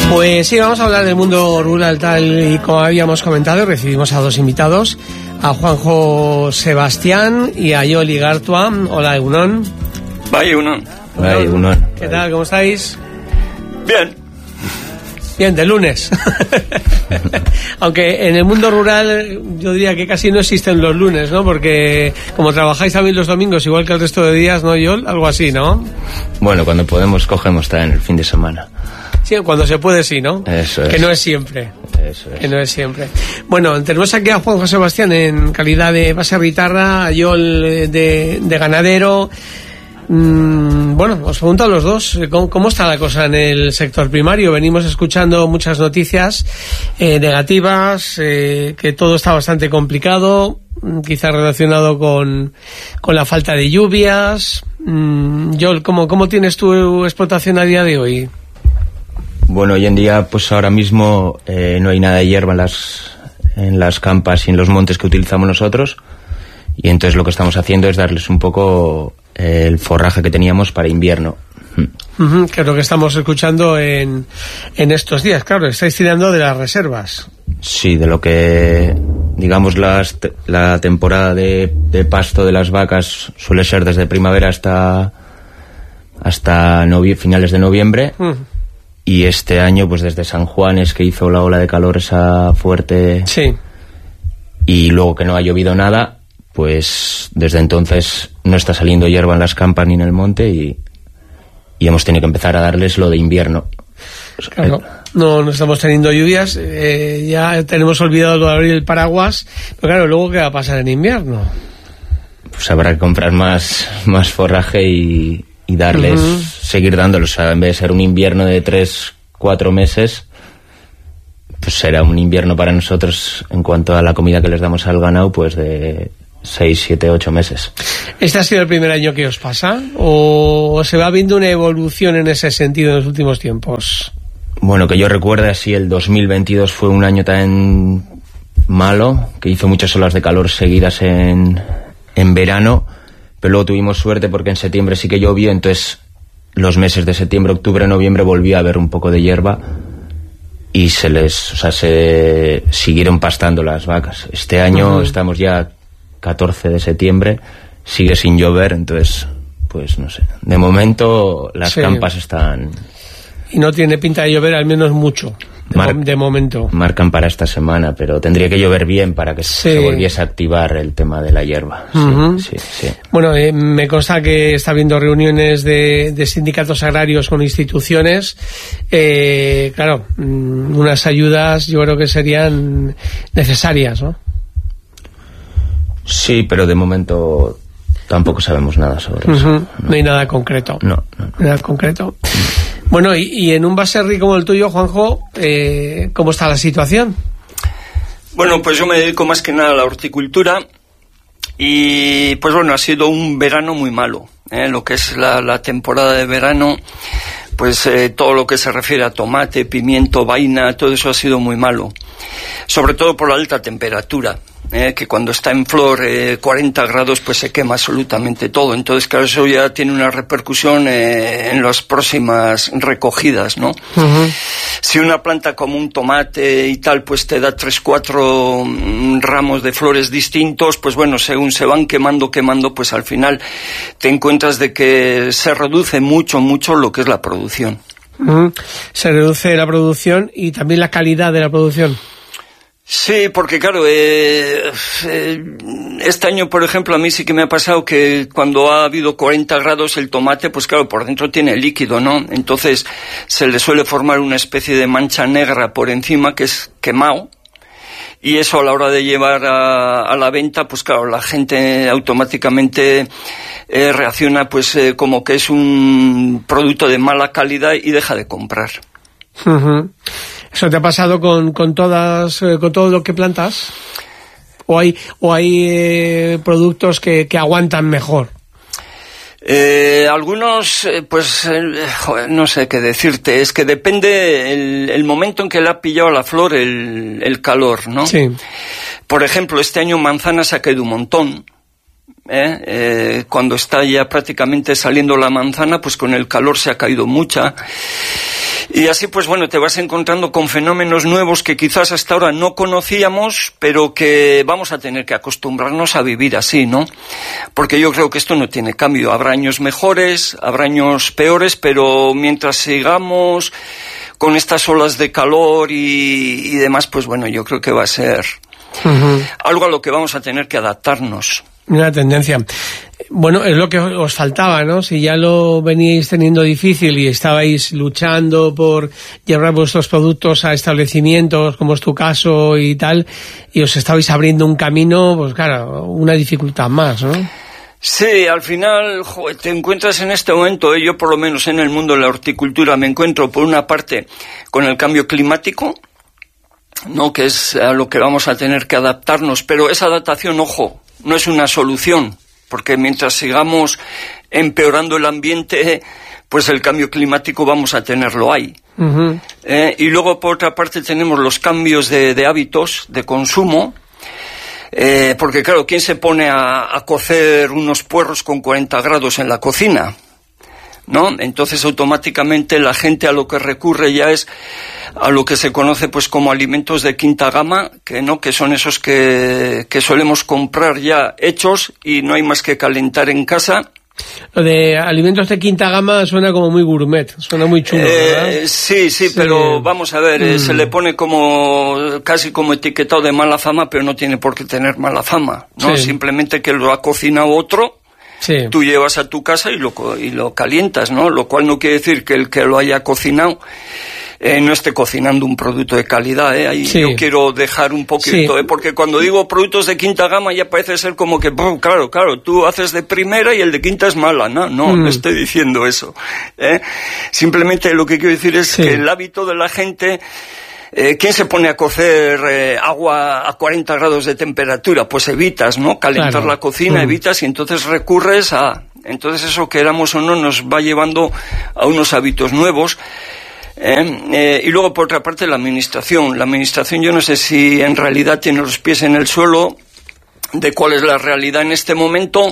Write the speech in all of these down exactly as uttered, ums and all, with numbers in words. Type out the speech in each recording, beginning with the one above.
Pues sí, vamos a hablar del mundo rural tal y como habíamos comentado. Recibimos a dos invitados, a Juanjo Sebastián y a Yoli Gartua. Hola, Egunon. Vaya, Egunon. Vaya, Egunon. ¿Qué tal? ¿Cómo estáis? Bien. Bien, de lunes. Aunque en el mundo rural yo diría que casi no existen los lunes, ¿no? Porque como trabajáis también los domingos igual que el resto de días, ¿no, Yol? Algo así, ¿no? Bueno, cuando podemos cogemos también el fin de semana. Sí, cuando se puede, sí, ¿no? Eso es. Que no es siempre. Eso es. Que no es siempre. Bueno, tenemos aquí a Juanjo Sebastián en calidad de baserritarra, a Yol de, de ganadero. Mm, bueno, os pregunto a los dos, ¿cómo, ¿cómo está la cosa en el sector primario? Venimos escuchando muchas noticias eh, negativas, eh, que todo está bastante complicado, quizás relacionado con, con la falta de lluvias. Mm, Yol, ¿cómo, ¿cómo tienes tu explotación a día de hoy? Bueno, hoy en día, pues ahora mismo eh, no hay nada de hierba en las, en las campas y en los montes que utilizamos nosotros, y entonces lo que estamos haciendo es darles un poco eh, el forraje que teníamos para invierno. Uh-huh, que es lo que estamos escuchando en, en estos días. Claro, estáis tirando de las reservas. Sí, de lo que, digamos, las, la temporada de, de pasto de las vacas suele ser desde primavera hasta, hasta novie- finales de noviembre. Uh-huh. Y este año, pues desde San Juan es que hizo la ola de calor esa fuerte. Sí. Y luego que no ha llovido nada, pues desde entonces no está saliendo hierba en las campas ni en el monte, y, y hemos tenido que empezar a darles lo de invierno. Claro, no, no estamos teniendo lluvias, eh, ya tenemos olvidado lo de abrir el paraguas, pero claro, luego ¿qué va a pasar en invierno? Pues habrá que comprar más, más forraje y... y darles, uh-huh. seguir dándolos. O sea, en vez de ser un invierno de tres, cuatro meses, pues será un invierno para nosotros, en cuanto a la comida que les damos al ganado, pues de seis, siete, ocho meses. ¿Este ha sido el primer año que os pasa? ¿O se va viendo una evolución en ese sentido en los últimos tiempos? Bueno, que yo recuerde, así el dos mil veintidós fue un año tan malo, que hizo muchas olas de calor seguidas en, en verano. Pero luego tuvimos suerte porque en septiembre sí que llovió, entonces los meses de septiembre, octubre, noviembre volvió a haber un poco de hierba y se les, o sea, se siguieron pastando las vacas. Este año uh-huh. estamos ya catorce de septiembre, sigue sin llover, entonces, pues no sé. De momento las sí. campas están... Y no tiene pinta de llover, al menos mucho. De, Mar- de momento. Marcan para esta semana, pero tendría que llover bien para que sí. se volviese a activar el tema de la hierba. Uh-huh. Sí, sí, sí. Bueno, eh, me consta que está habiendo reuniones de, de sindicatos agrarios con instituciones. Eh, claro, unas ayudas yo creo que serían necesarias, ¿no? Sí, pero de momento tampoco sabemos nada sobre uh-huh. eso. No. no hay nada concreto. No, no, no. Nada concreto. Bueno, y, y en un baserri como el tuyo, Juanjo, eh, ¿cómo está la situación? Bueno, pues yo me dedico más que nada a la horticultura y pues bueno, ha sido un verano muy malo, ¿eh? Lo que es la, la temporada de verano, pues eh, todo lo que se refiere a tomate, pimiento, vaina, todo eso ha sido muy malo, sobre todo por la alta temperatura. Eh, que cuando está en flor eh, cuarenta grados pues se quema absolutamente todo, entonces claro, eso ya tiene una repercusión eh, en las próximas recogidas, ¿no? Uh-huh. Si una planta como un tomate y tal pues te da tres, cuatro mm, ramos de flores distintos, pues bueno, según se van quemando, quemando, pues al final te encuentras de que se reduce mucho, mucho lo que es la producción. Uh-huh. Se reduce la producción y también la calidad de la producción. Sí, porque claro, eh, eh, este año, por ejemplo, a mí sí que me ha pasado que cuando ha habido cuarenta grados el tomate, pues claro, por dentro tiene líquido, ¿no? Entonces se le suele formar una especie de mancha negra por encima que es quemado, y eso a la hora de llevar a, a la venta, pues claro, la gente automáticamente eh, reacciona pues eh, como que es un producto de mala calidad y deja de comprar. Uh-huh. ¿Eso te ha pasado con, con todas, eh, con todo lo que plantas? ¿O hay, o hay eh, productos que, que aguantan mejor? Eh, algunos, eh, pues, eh, joder, no sé qué decirte, es que depende el, el momento en que le ha pillado a la flor el, el calor, ¿no? Sí. Por ejemplo, este año manzana se ha caído un montón. ¿Eh? Eh, cuando está ya prácticamente saliendo la manzana, pues con el calor se ha caído mucha. Y así, pues bueno, te vas encontrando con fenómenos nuevos que quizás hasta ahora no conocíamos, pero que vamos a tener que acostumbrarnos a vivir así, ¿no? Porque yo creo que esto no tiene cambio. Habrá años mejores, habrá años peores, pero mientras sigamos con estas olas de calor y, y demás, pues bueno, yo creo que va a ser uh-huh. algo a lo que vamos a tener que adaptarnos. Una tendencia. Bueno, es lo que os faltaba, ¿no? Si ya lo veníais teniendo difícil y estabais luchando por llevar vuestros productos a establecimientos, como es tu caso y tal, y os estabais abriendo un camino, pues claro, una dificultad más, ¿no? Sí, al final, joder, te encuentras en este momento, eh, yo por lo menos en el mundo de la horticultura me encuentro por una parte con el cambio climático, ¿no? Que es a lo que vamos a tener que adaptarnos, pero esa adaptación, ojo, no es una solución, porque mientras sigamos empeorando el ambiente, pues el cambio climático vamos a tenerlo ahí. Uh-huh. Eh, y luego, por otra parte, tenemos los cambios de, de hábitos de consumo, eh, porque claro, ¿quién se pone a, a cocer unos puerros con cuarenta grados en la cocina? ¿No? Entonces automáticamente la gente a lo que recurre ya es a lo que se conoce pues como alimentos de quinta gama, que no, que son esos que, que solemos comprar ya hechos y no hay más que calentar en casa. Lo de alimentos de quinta gama suena como muy gourmet, suena muy chulo, ¿verdad? Eh, sí, sí, sí, pero vamos a ver, mm. eh, se le pone como casi como etiquetado de mala fama, pero no tiene por qué tener mala fama, ¿no? Sí. Simplemente que lo ha cocinado otro. Sí. Tú llevas a tu casa y lo, y lo calientas, ¿no? Lo cual no quiere decir que el que lo haya cocinado eh, no esté cocinando un producto de calidad, ¿eh? Ahí sí. Yo quiero dejar un poquito, sí. ¿eh? Porque cuando digo productos de quinta gama ya parece ser como que, oh, claro, claro, tú haces de primera y el de quinta es mala, ¿no? No, mm. no estoy diciendo eso, ¿eh? Simplemente lo que quiero decir es sí. que el hábito de la gente... Eh, ¿Quién se pone a cocer eh, agua a cuarenta grados de temperatura? Pues evitas, ¿no? Calentar claro. la cocina, mm. evitas y entonces recurres a... Entonces eso, queramos o no, nos va llevando a unos hábitos nuevos. Eh, eh, y luego, por otra parte, la administración. La administración, yo no sé si en realidad tiene los pies en el suelo de cuál es la realidad en este momento.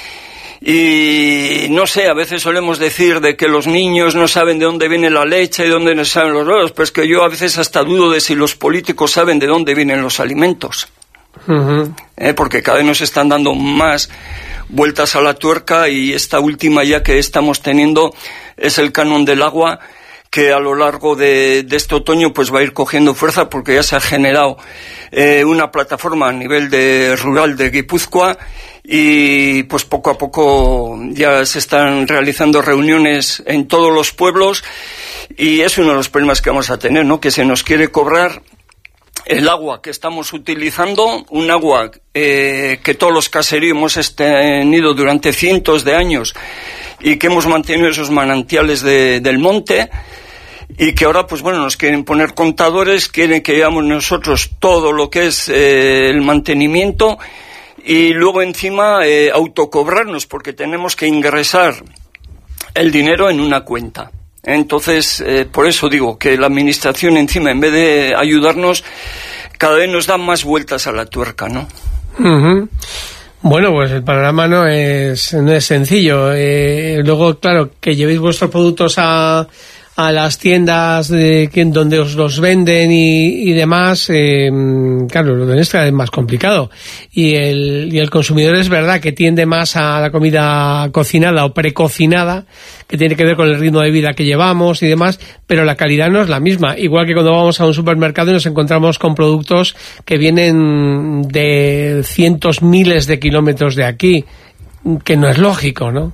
Y no sé, a veces solemos decir de que los niños no saben de dónde viene la leche y de dónde no saben los huevos, pues que yo a veces hasta dudo de si los políticos saben de dónde vienen los alimentos. Uh-huh. Eh, porque cada vez nos están dando más vueltas a la tuerca y esta última ya que estamos teniendo es el canon del agua, que a lo largo de, de este otoño pues va a ir cogiendo fuerza porque ya se ha generado eh, una plataforma a nivel de rural de Guipúzcoa y pues poco a poco ya se están realizando reuniones en todos los pueblos y es uno de los problemas que vamos a tener, ¿no? Que se nos quiere cobrar el agua que estamos utilizando, un agua eh, que todos los caseríos hemos tenido durante cientos de años y que hemos mantenido esos manantiales de, del monte, y que ahora pues bueno nos quieren poner contadores, quieren que llevamos nosotros todo lo que es eh, el mantenimiento y luego encima eh, autocobrarnos porque tenemos que ingresar el dinero en una cuenta. Entonces, eh, por eso digo que la administración encima, en vez de ayudarnos, cada vez nos da más vueltas a la tuerca, ¿no? Uh-huh. Bueno, pues el panorama no es, no es sencillo. Eh, luego, claro, que llevéis vuestros productos a... a las tiendas de donde os los venden y, y demás, eh, claro, lo tenéis cada vez más complicado. Y el, y el consumidor es verdad que tiende más a la comida cocinada o precocinada, que tiene que ver con el ritmo de vida que llevamos y demás, pero la calidad no es la misma. Igual que cuando vamos a un supermercado y nos encontramos con productos que vienen de cientos, miles de kilómetros de aquí, que no es lógico, ¿no?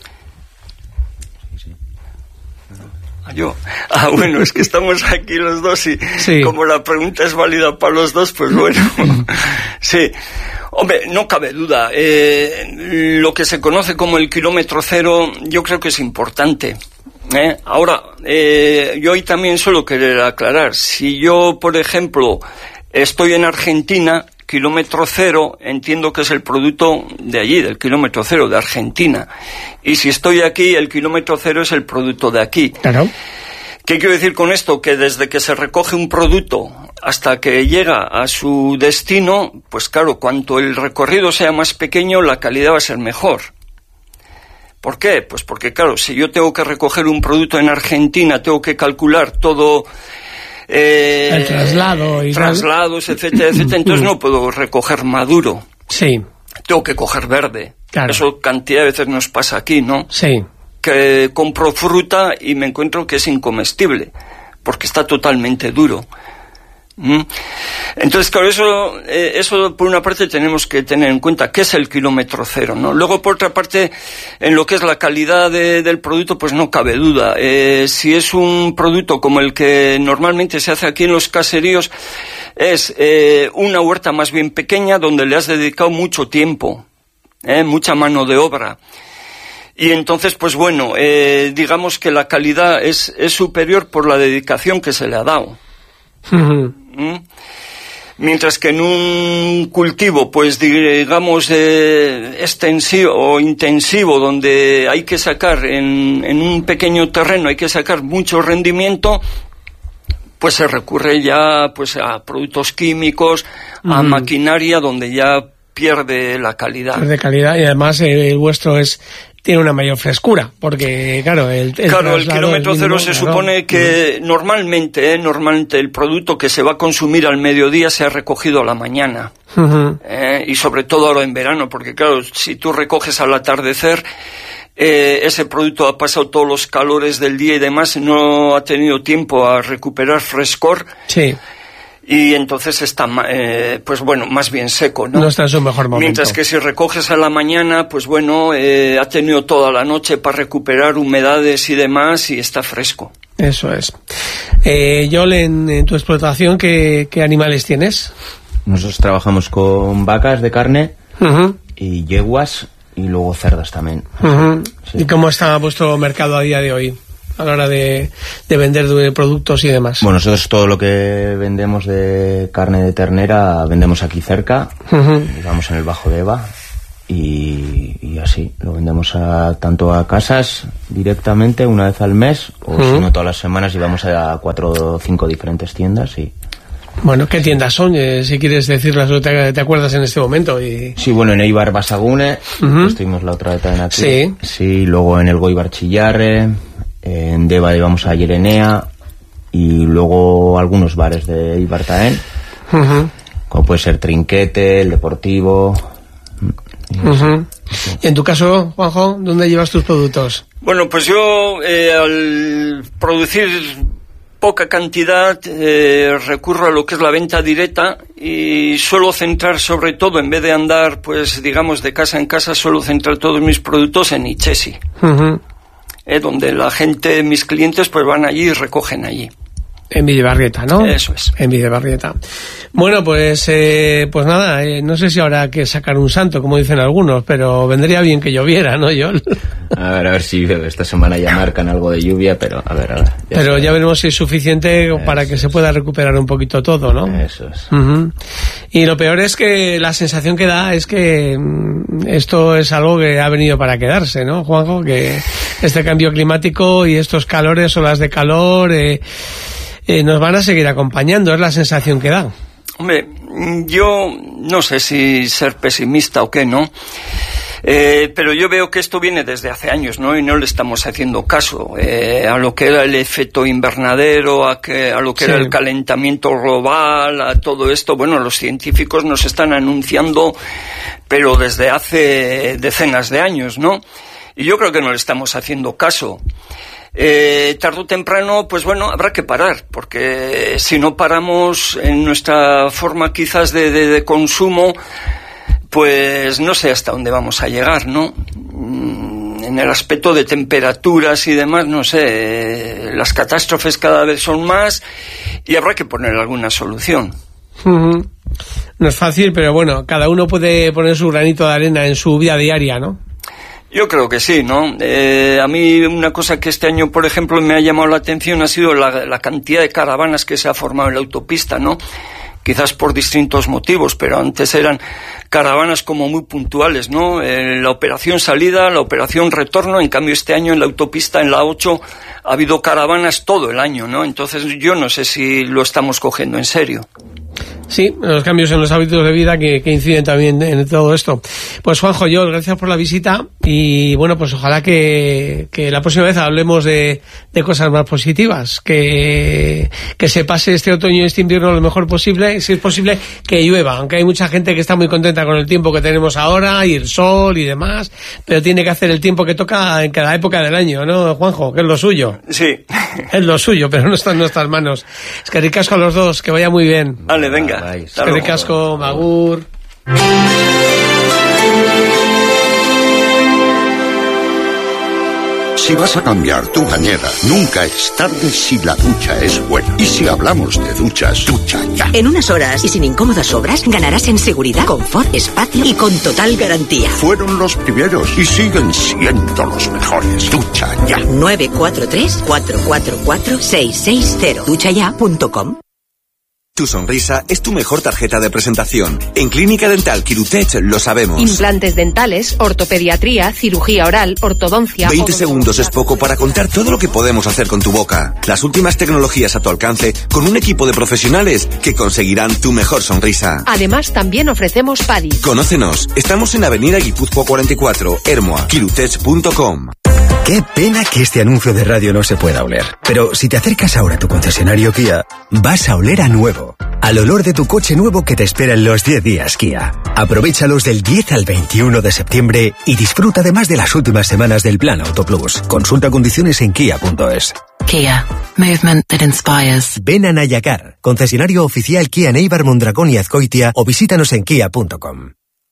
Yo, ah, bueno, es que estamos aquí los dos y sí. Como la pregunta es válida para los dos, pues bueno, sí. Hombre, no cabe duda, eh, lo que se conoce como el kilómetro cero yo creo que es importante. ¿eh? Ahora, eh, yo hoy también solo querer aclarar, si yo, por ejemplo, estoy en Argentina, kilómetro cero, entiendo que es el producto de allí, del kilómetro cero, de Argentina. Y si estoy aquí, el kilómetro cero es el producto de aquí. Claro. ¿Qué quiero decir con esto? Que desde que se recoge un producto hasta que llega a su destino, pues claro, cuanto el recorrido sea más pequeño, la calidad va a ser mejor. ¿Por qué? Pues porque, claro, si yo tengo que recoger un producto en Argentina, tengo que calcular todo... Eh, el traslado y traslados, etcétera, etcétera, entonces no puedo recoger maduro. Sí. Tengo que coger verde. Claro. Eso cantidad de veces nos pasa aquí, ¿no? Sí. Que compro fruta y me encuentro que es incomestible, porque está totalmente duro. ¿Mm? Entonces, claro, eso, eh, eso por una parte tenemos que tener en cuenta qué es el kilómetro cero, ¿no? Luego, por otra parte, en lo que es la calidad de, del producto, pues no cabe duda. Eh, si es un producto como el que normalmente se hace aquí en los caseríos, es eh, una huerta más bien pequeña donde le has dedicado mucho tiempo, eh, mucha mano de obra. Y entonces, pues bueno, eh, digamos que la calidad es, es superior por la dedicación que se le ha dado. Uh-huh. ¿Mm? Mientras que en un cultivo, pues digamos, eh, extensivo o intensivo, donde hay que sacar en, en un pequeño terreno, hay que sacar mucho rendimiento, pues se recurre ya pues a productos químicos, uh-huh. a maquinaria, donde ya pierde la calidad. Pierde calidad y además eh, el vuestro es... tiene una mayor frescura, porque claro, el, el claro, el kilómetro cero se claro. supone que uh-huh. normalmente, eh, normalmente el producto que se va a consumir al mediodía se ha recogido a la mañana, uh-huh. eh, y sobre todo ahora en verano, porque claro, si tú recoges al atardecer, eh, ese producto ha pasado todos los calores del día y demás, no ha tenido tiempo a recuperar frescor. Sí. Y entonces está, eh, pues bueno, más bien seco, ¿no? No está en su mejor momento. Mientras que si recoges a la mañana, pues bueno, eh, ha tenido toda la noche para recuperar humedades y demás y está fresco. Eso es. Eh, Joel, en, en tu explotación, ¿qué, ¿qué animales tienes? Nosotros trabajamos con vacas de carne uh-huh. y yeguas y luego cerdas también. Uh-huh. Sí. ¿Y cómo está vuestro mercado a día de hoy? A la hora de, de vender de productos y demás. Bueno, nosotros todo lo que vendemos de carne de ternera vendemos aquí cerca, uh-huh. digamos en el Bajo Deva, y, y así, lo vendemos a, tanto a casas directamente una vez al mes, o uh-huh. si no todas las semanas, y vamos a cuatro o cinco diferentes tiendas. Y bueno, ¿qué tiendas son? Eh, si quieres decirlas o te, te acuerdas en este momento. Y... Sí, bueno, en Eibar Basagune, uh-huh. estuvimos la otra vez en aquí. Sí. Sí, luego en el Goibar Chillarre, en Deva íbamos a Yerenea, y luego algunos bares de Eibar también, uh-huh. como puede ser Trinquete, el Deportivo. Y, uh-huh. sí. ¿Y en tu caso, Juanjo, dónde llevas tus productos? Bueno, pues yo eh, al producir poca cantidad eh, recurro a lo que es la venta directa y suelo centrar sobre todo, en vez de andar pues digamos de casa en casa, suelo centrar todos mis productos en Itxesi. Uh-huh. Eh, donde la gente, mis clientes, pues van allí y recogen allí. En Videbarrieta, ¿no? Eso es. En Videbarrieta. Bueno, pues eh, pues nada, eh, no sé si habrá que sacar un santo, como dicen algunos, pero vendría bien que lloviera, ¿no, Joel? A ver, a ver si esta semana ya marcan algo de lluvia, pero a ver, a ver. Ya pero ya veremos si es suficiente Eso para que es. se pueda recuperar un poquito todo, ¿no? Eso es. Uh-huh. Y lo peor es que la sensación que da es que mm, esto es algo que ha venido para quedarse, ¿no, Juanjo? Que este cambio climático y estos calores, olas de calor... Eh, Eh, nos van a seguir acompañando, es la sensación que da. Hombre, yo no sé si ser pesimista o qué, ¿no? Eh, pero yo veo que esto viene desde hace años, ¿no? Y no le estamos haciendo caso eh, a lo que era el efecto invernadero, a, que, a lo que sí. era el calentamiento global, a todo esto. Bueno, los científicos nos están anunciando, pero desde hace decenas de años, ¿no? Y yo creo que no le estamos haciendo caso. Eh, tarde o temprano, pues bueno, habrá que parar, porque si no paramos en nuestra forma quizás de, de, de consumo, pues no sé hasta dónde vamos a llegar, ¿no? En el aspecto de temperaturas y demás, no sé, eh, las catástrofes cada vez son más y habrá que poner alguna solución. Uh-huh. No es fácil, pero bueno, cada uno puede poner su granito de arena en su vida diaria, ¿no? Yo creo que sí, ¿no? Eh, a mí una cosa que este año, por ejemplo, me ha llamado la atención ha sido la, la cantidad de caravanas que se ha formado en la autopista, ¿no? Quizás por distintos motivos, pero antes eran caravanas como muy puntuales, ¿no? Eh, la operación salida, la operación retorno, en cambio este año en la autopista, en la ocho, ha habido caravanas todo el año, ¿no? Entonces yo no sé si lo estamos cogiendo en serio. Sí, los cambios en los hábitos de vida que, que inciden también en todo esto. Pues Juanjo, yo, gracias por la visita y bueno, pues ojalá que, que la próxima vez hablemos de, de cosas más positivas, que, que se pase este otoño y este invierno lo mejor posible, si es posible que llueva, aunque hay mucha gente que está muy contenta con el tiempo que tenemos ahora y el sol y demás, pero tiene que hacer el tiempo que toca en cada época del año, ¿no, Juanjo? Que es lo suyo. Sí. Es lo suyo, pero no está en nuestras manos. Es que ricasco a los dos, que vaya muy bien. Vale, venga. Es que ricasco, Magur. Si vas a cambiar tu bañera, nunca es tarde si la ducha es buena. Y si hablamos de duchas, ducha ya. En unas horas y sin incómodas obras, ganarás en seguridad, confort, espacio y con total garantía. Fueron los primeros y siguen siendo los mejores. Ducha ya. nueve cuatro tres, cuatro cuatro cuatro, seis seis cero. ducha ya punto com. Tu sonrisa es tu mejor tarjeta de presentación. En Clínica Dental Quirutech lo sabemos. Implantes dentales, ortopediatría, cirugía oral, ortodoncia... veinte segundos es poco para contar todo lo que podemos hacer con tu boca. Las últimas tecnologías a tu alcance con un equipo de profesionales que conseguirán tu mejor sonrisa. Además, también ofrecemos P A D I. Conócenos. Estamos en Avenida Guipúzcoa cuarenta y cuatro, Ermua, quirutech punto com. Qué pena que este anuncio de radio no se pueda oler. Pero si te acercas ahora a tu concesionario Kia, vas a oler a nuevo. Al olor de tu coche nuevo que te espera en los diez días Kia. Aprovéchalos del diez al veintiuno de septiembre y disfruta además de las últimas semanas del Plan Auto Plus. Consulta condiciones en kia punto es. Kia. Movement that inspires. Ven a Nayacar, concesionario oficial Kia en Eibar, Mondragón y Azcoitia, o visítanos en kia punto com.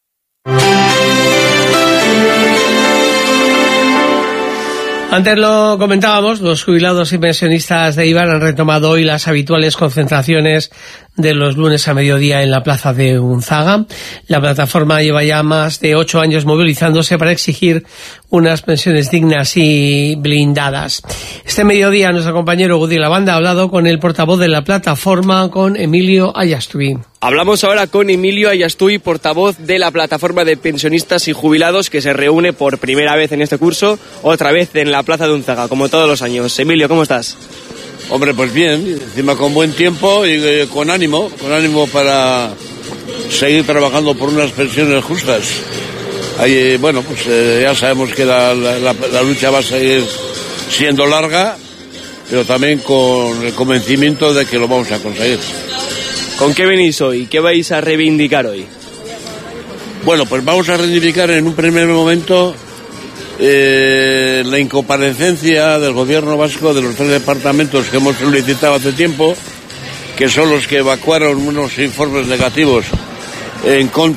Antes lo comentábamos, los jubilados y pensionistas de Eibar han retomado hoy las habituales concentraciones de los lunes a mediodía en la plaza de Unzaga. La plataforma lleva ya más de ocho años movilizándose para exigir unas pensiones dignas y blindadas. Este mediodía nuestro compañero Gudi Lavanda ha hablado con el portavoz de la plataforma, con Emilio Ayastuy. Hablamos ahora con Emilio Ayastuy, portavoz de la plataforma de pensionistas y jubilados, que se reúne por primera vez en este curso, otra vez en la plaza de Unzaga, como todos los años. Emilio, ¿cómo estás? Hombre, pues bien, encima con buen tiempo y eh, con ánimo, con ánimo para seguir trabajando por unas pensiones justas. Ahí, eh, bueno, pues eh, ya sabemos que la, la, la lucha va a seguir siendo larga, pero también con el convencimiento de que lo vamos a conseguir. ¿Con qué venís hoy? ¿Qué vais a reivindicar hoy? Bueno, pues vamos a reivindicar en un primer momento eh, la incomparecencia del gobierno vasco de los tres departamentos que hemos solicitado hace tiempo, que son los que evacuaron unos informes negativos en contra